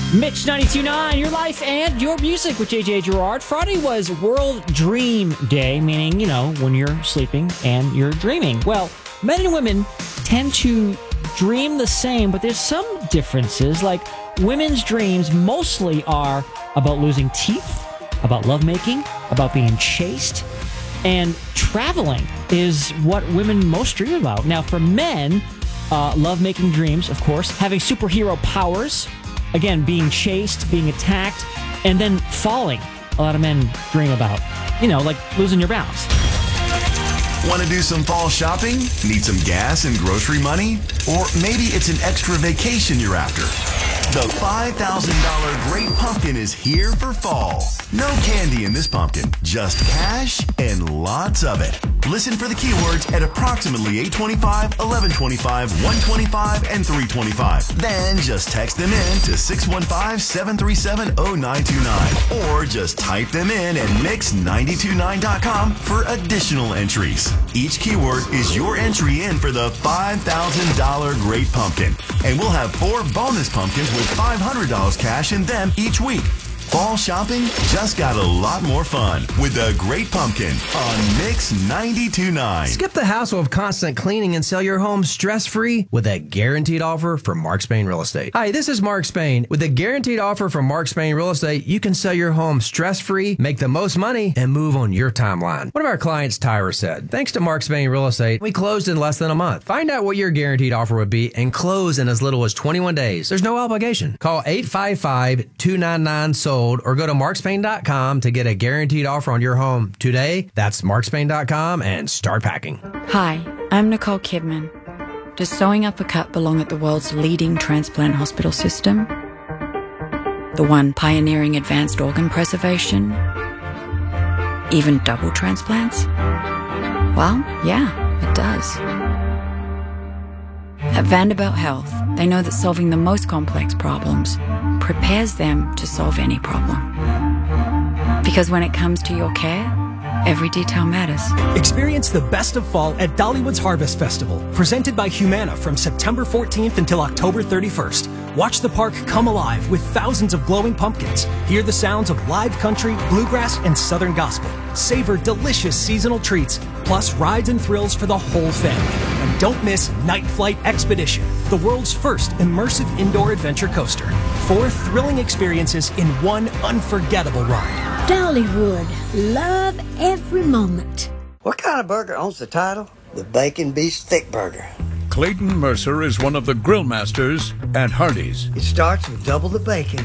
Mitch 92.9, your life and your music with JJ Gerard. Friday was World Dream Day, meaning, when you're sleeping and you're dreaming. Well, men and women tend to dream the same, but there's some differences. Like women's dreams mostly are about losing teeth, about lovemaking, about being chaste, and traveling is what women most dream about. Now, for men, lovemaking dreams, of course, having superhero powers, again, being chased, being attacked, and then falling. A lot of men dream about, like losing your balance. Want to do some fall shopping? Need some gas and grocery money? Or maybe it's an extra vacation you're after. The $5,000 Great Pumpkin is here for fall. No candy in this pumpkin, just cash and lots of it. Listen for the keywords at approximately 8:25, 11:25, 1:25, and 3:25. Then just text them in to 615-737-0929. Or just type them in at mix929.com for additional entries. Each keyword is your entry in for the $5,000 Great Pumpkin. And we'll have 4 bonus pumpkins with $500 cash in them each week. Fall shopping just got a lot more fun with the Great Pumpkin on Mix 92.9. Skip the hassle of constant cleaning and sell your home stress-free with a guaranteed offer from Mark Spain Real Estate. Hi, this is Mark Spain. With a guaranteed offer from Mark Spain Real Estate, you can sell your home stress-free, make the most money, and move on your timeline. One of our clients, Tyra, said, thanks to Mark Spain Real Estate, we closed in less than a month. Find out what your guaranteed offer would be and close in as little as 21 days. There's no obligation. Call 855-299-SOLD or go to markspain.com to get a guaranteed offer on your home today. That's markspain.com and start packing. Hi, I'm Nicole Kidman. Does Sewing Uppercut belong at the world's leading transplant hospital system? The one pioneering advanced organ preservation? Even double transplants? Well, yeah, it does. At Vanderbilt Health, they know that solving the most complex problems prepares them to solve any problem. Because when it comes to your care, every detail matters. Experience the best of fall at Dollywood's Harvest Festival, presented by Humana from September 14th until October 31st. Watch the park come alive with thousands of glowing pumpkins. Hear the sounds of live country, bluegrass, and southern gospel. Savor delicious seasonal treats, plus rides and thrills for the whole family. And don't miss Night Flight Expedition, the world's first immersive indoor adventure coaster. 4 thrilling experiences in one unforgettable ride. Dollywood, love every moment. What kind of burger owns the title? The Bacon Beast Thick Burger. Clayton Mercer is one of the grill masters at Hardee's. It starts with double the bacon